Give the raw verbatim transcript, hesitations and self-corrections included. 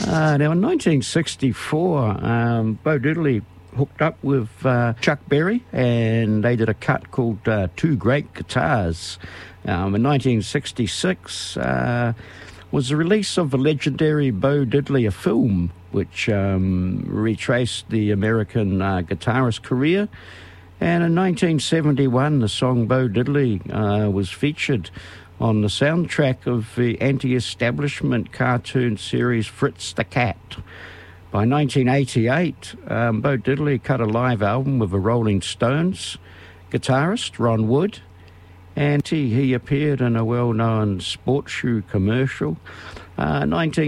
Uh, now, in nineteen sixty-four, um, Bo Diddley hooked up with uh, Chuck Berry, and they did a cut called uh, Two Great Guitars. Um, in nineteen sixty-six uh, was the release of the legendary Bo Diddley, a film which um, retraced the American uh, guitarist career. And in nineteen seventy-one, the song Bo Diddley uh, was featured on the soundtrack of the anti-establishment cartoon series Fritz the Cat. By nineteen eighty-eight, um, Bo Diddley cut a live album with the Rolling Stones guitarist Ron Wood, and he, he appeared in a well-known sports shoe commercial. Uh, nineteen